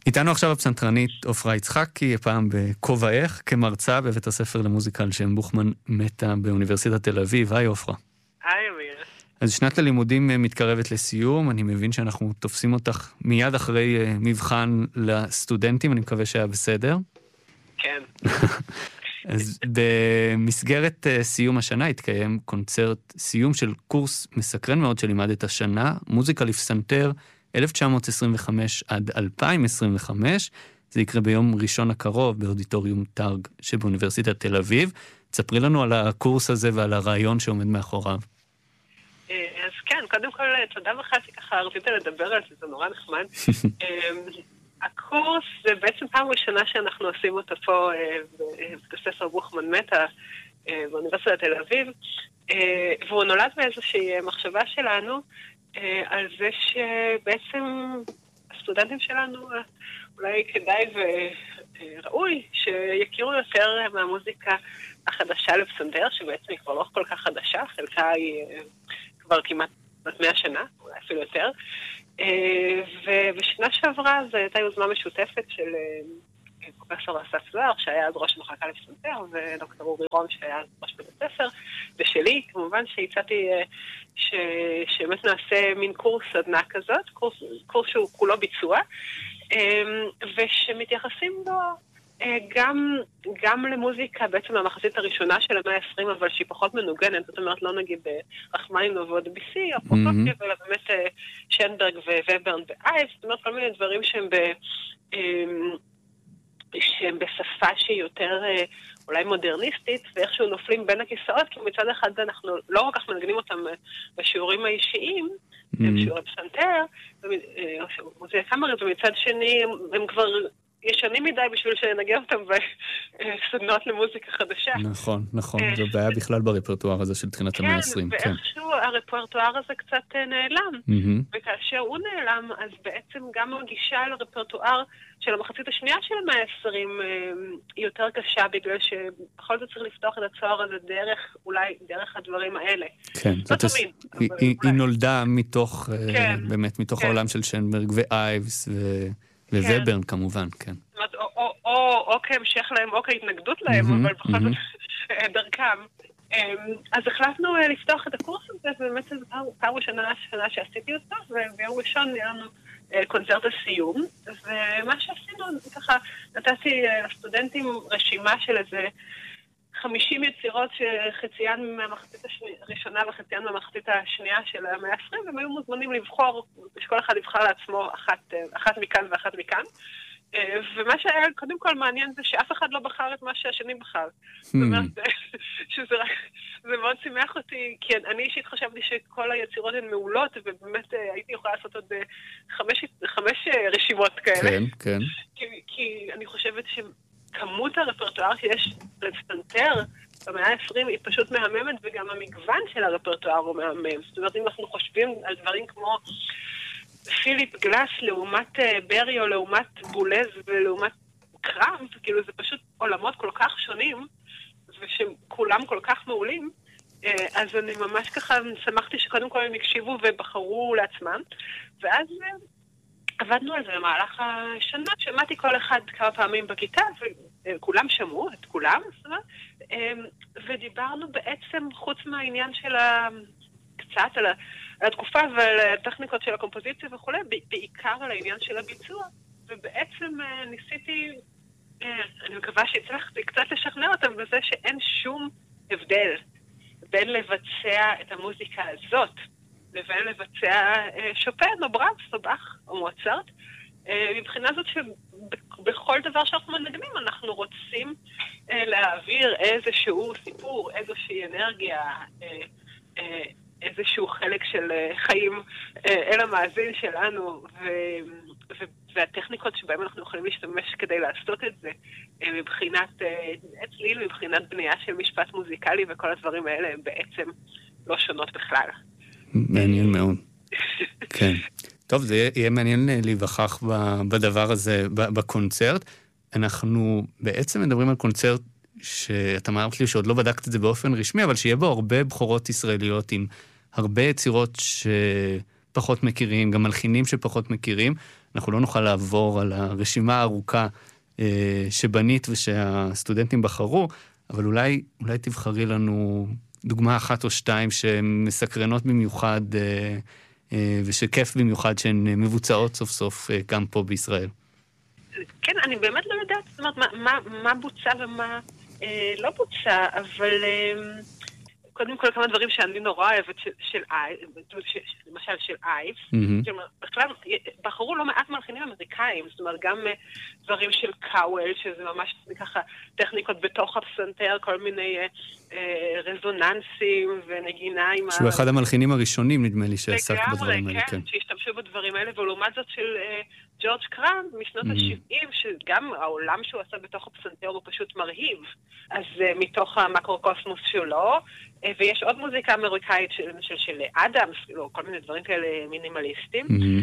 איתנו עכשיו הפסנתרנית עופרה יצחקי, הפעם בכובעך כמרצה בבית הספר למוזיקה על שם בוכמן מטה באוניברסיטת תל אביב. היי עופרה. היי אמיר. אז שנת הלימודים מתקרבת לסיום, אני מבין שאנחנו תופסים אותך מיד אחרי מבחן לסטודנטים, אני מקווה שהיה בסדר. כן. אז במסגרת סיום השנה התקיים קונצרט סיום של קורס מסקרן מאוד שלימדת השנה, מוזיקה לפסנתר 1925 עד 2025, זה יקרה ביום ראשון הקרוב באודיטוריום תרג שבאוניברסיטת תל אביב. תספרי לנו על הקורס הזה ועל הרעיון שעומד מאחוריו. אז כן, קודם כל תודה לך שככה רצית לדבר על זה, זה נורא נחמד. הקורס זה בעצם פעם ראשונה שאנחנו עושים אותו פה בבית הספר בוכמן מטה באוניברסיטת תל אביב, והוא נולד מאיזושהי מחשבה שלנו על זה שבעצם הסטודנטים שלנו אולי כדאי וראוי שיכירו יותר מהמוזיקה החדשה לפסנתר, שבעצם היא כבר לא כל כך חדשה, חלקה היא כבר כמעט 100 שנה, אולי אפילו יותר. ובשנה שעברה זו הייתה יוזמה משותפת של פרופסור אסף זוהר, שהיה אז ראש המחלקה לפסנתר, ודוקטור אורי רון, שהיה אז ראש בית הספר, ושלי, כמובן שהצעתי שבאמת נעשה מין קורס סדנה כזאת, קורס שהוא כולו ביצוע, ושמתייחסים בו גם למוזיקה בעצם המחצית הראשונה של המאה ה-20, אבל שהיא פחות מנוגנת, זאת אומרת לא נגיד רחמנינוב ודביסי, או פרוקופייב, אלא באמת שנברג ווברן ואייב, זאת אומרת כל מיני דברים שהם בשפה שהיא יותר אולי מודרניסטית, ואיכשהו נופלים בין הכיסאות, כי מצד אחד אנחנו לא רק כך מנגנים אותם בשיעורים האישיים, בשיעורי פסנתר, או מוזיקה קאמרית, ומצד שני הם כבר ישנים מדי בשביל שנגיע אותם בסדנות למוזיקה חדשה. נכון, נכון. זו בעיה בכלל ברפרטואר הזה של תחילת המאה ה-20. כן, ואיכשהו הרפרטואר הזה קצת נעלם. וכאשר הוא נעלם, אז בעצם גם הגישה לרפרטואר של המחצית השנייה של המאה ה-20 היא יותר קשה, בגלל שבכל זאת צריך לפתוח את הצוהר הזה אולי דרך הדברים האלה. כן, היא נולדה מתוך, באמת, מתוך העולם של שנברג ואייבס וברן כמובן, כן. או כהמשך להם, או כהתנגדות להם, אבל בכל זאת דרכם. אז החלטנו לפתוח את הקורס הזה, ובאמת זו פעם ראשונה שעשיתי אותו, וביום ראשון היה לנו קונצרט הסיום, ומה שעשינו, ככה נתתי לסטודנטים רשימה של איזה 50 יצירות שחציין מהמחצית הראשונה וחציין מהמחצית השנייה של המאה ה-20, והם היו מוזמנים לבחור, שכל אחד יבחר לעצמו אחת מכאן ואחת מכאן. ומה שהיה קודם כל מעניין זה שאף אחד לא בחר את מה שהשני בחר. זאת אומרת, זה מאוד שימח אותי, כי אני אישית חשבתי שכל היצירות הן מעולות, ובאמת הייתי יכולה לעשות עוד 5 רשימות כאלה. כן, כן. כי אני חושבת כמות הרפרטואר שיש לפסנתר במאה ה-20 היא פשוט מהממת, וגם המגוון של הרפרטואר הוא מהמם. זאת אומרת, אם אנחנו חושבים על דברים כמו פיליפ גלאס לעומת ברי, או לעומת בולז ולעומת קראמפ, כאילו זה פשוט עולמות כל כך שונים, ושכולם כל כך מעולים, אז אני ממש ככה שמחתי שקודם כל הם הקשיבו ובחרו לעצמם, ואז עבדנו על זה במהלך השנה, שמעתי כל אחד כמה פעמים בכיתה, וכולם שמעו, את כולם, ודיברנו בעצם, חוץ מהעניין של קצת על התקופה ועל הטכניקות של הקומפוזיציה וכו', בעיקר על העניין של הביצוע, ובעצם ניסיתי, אני מקווה שהצלחתי קצת לשכנע אותם בזה שאין שום הבדל בין לבצע את המוזיקה הזאת, לבין לבצע שופן או ברמס או באך או מוצרט, מבחינה זאת שבכל דבר שאנחנו מנגנים אנחנו רוצים להעביר איזשהו סיפור, איזושהי אנרגיה, איזשהו חלק של חיים אל המאזין שלנו, והטכניקות שבהם אנחנו יכולים להשתמש כדי לעשות את זה, מבחינת צליל, מבחינת בנייה של משפט מוזיקלי וכל הדברים האלה הם בעצם לא שונות בכלל. מעניין מאוד. כן. טוב, זה יהיה מעניין להיווכח בדבר הזה, בקונצרט. אנחנו בעצם מדברים על קונצרט שאתה אמרת לי שעוד לא בדקת את זה באופן רשמי, אבל שיהיה בו הרבה בחורות ישראליות עם הרבה יצירות פחות מכירים, גם מלחינים שפחות מכירים. אנחנו לא נוכל לעבור על הרשימה הארוכה שבנית ושהסטודנטים בחרו, אבל אולי תבחרי לנו דוגמה אחת או שתיים שמסקרנות במיוחד, ושכיף במיוחד שהן מבוצעות סוף סוף גם פה בישראל. כן, אני באמת לא יודעת, זאת אומרת, מה בוצע ומה לא בוצע, אבל קודם כל כמה דברים שאני נורא אוהבת למשל של אייב, בכלל בחרו לא מעט מלחינים אמריקאים, זאת אומרת גם דברים של קאוול, שזה ממש ככה טכניקות בתוך הפסנתר, כל מיני רזוננסים ונגינה עם... שהוא אחד המלחינים הראשונים, נדמה לי, שעסק בדברים האלה. כן, שהשתמשו בדברים האלה, ולעומת זאת של ג'ורג' קראם משנות ה-70, שגם העולם שהוא עשה בתוך הפסנתר הוא פשוט מרהיב, אז מתוך המקרוקוסמוס שלו, ויש עוד מוזיקה אמריקאית של אדמס, כל מיני דברים כאלה מינימליסטיים.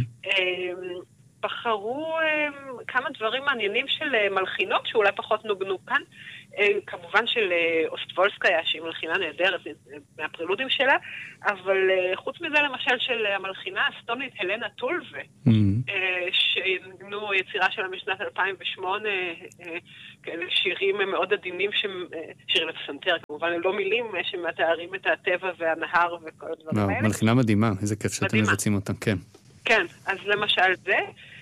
בחרו כמה דברים מעניינים של מלחינות שאולי פחות נוגנו כאן, כמובן של אוסטוולסקיה, שהיא מלחינה נהדרת מהפרילודים שלה, אבל חוץ מזה למשל של המלחינה הסטונית הלנה טולווה, שנגנו יצירה שלה משנת 2008, שירים מאוד עדינים, שירים לפסנתר, כמובן ללא מילים, שמתארים את הטבע והנהר וכל הדברים האלה. מלחינה מדהימה, איזה כיף שאתם מבצעים אותם, כן. כן, אז למשל זה,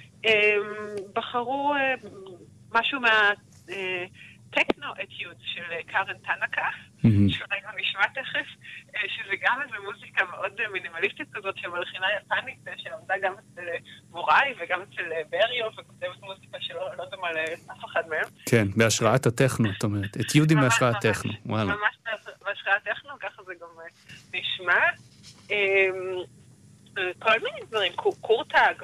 בחרו משהו טכנו-אטיוד של קארן טנקה, שאולי גם נשמע תכף, שזה גם איזו מוזיקה מאוד מינימליסטית כזאת, שמלחינה יפנית, שעמדה גם אצל מוראי וגם אצל בריו, וכותבת מוזיקה שלא דומה לאף אחד מהם. כן, בהשראת הטכנו, זאת אומרת, אטיודים בהשראת טכנו, וואלה. ממש בהשראת טכנו, ככה זה גם נשמע. כל מיני דברים, קורטאג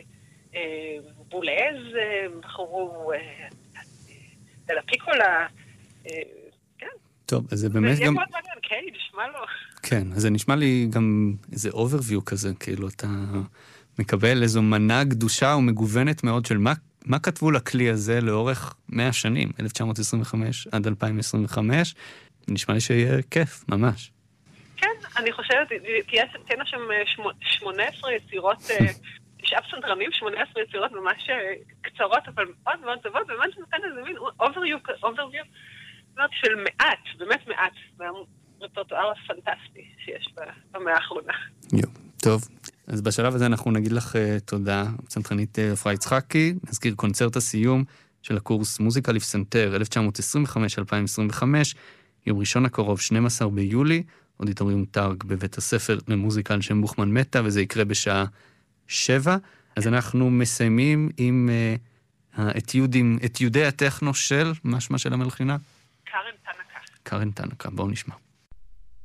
ובולז, בחרו דלה פיקולה, כן. טוב, אז זה באמת גם... קייג', נשמע לו. כן, אז זה נשמע לי גם איזה אוברוויו כזה, כאילו אתה מקבל איזו מנה גדושה ומגוונת מאוד של מה כתבו לכלי הזה לאורך 100 שנים, 1925 עד 2025, נשמע לי שיהיה כיף, ממש. כן, אני חושבת, תהיינה שם 18 יצירות, 9 פסנתרנים, 18 יצירות ממש קצרות, אבל מאוד מאוד טובות, ובאמת נותן איזה מין אוברוויו של מעט, באמת מעט, מהרפרטואר הפנטסטי שיש במאה האחרונה. טוב, אז בשלב הזה אנחנו נגיד לך תודה, פסנתרנית עפרה יצחקי, נזכיר קונצרט הסיום של הקורס מוזיקה לפסנתר 1925-2025, יום ראשון הקרוב 12 ביולי, אודיטוריום טארג בבית הספר למוזיקה על שם בוכמן מטה, וזה יקרה בשעה 7. אז אנחנו מסיימים עם אתיודי הטכנו של, משמע של המלחינה? קארן טנקה. קארן טנקה, בואו נשמע.